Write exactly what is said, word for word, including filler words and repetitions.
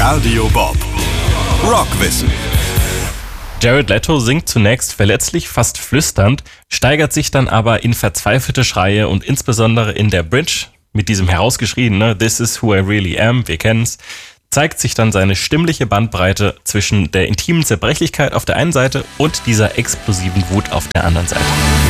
Radio Bob. Rockwissen. Jared Leto singt zunächst verletzlich, fast flüsternd, steigert sich dann aber in verzweifelte Schreie und insbesondere in der Bridge mit diesem herausgeschrien, ne, This is who I really am, wir kennen's, zeigt sich dann seine stimmliche Bandbreite zwischen der intimen Zerbrechlichkeit auf der einen Seite und dieser explosiven Wut auf der anderen Seite.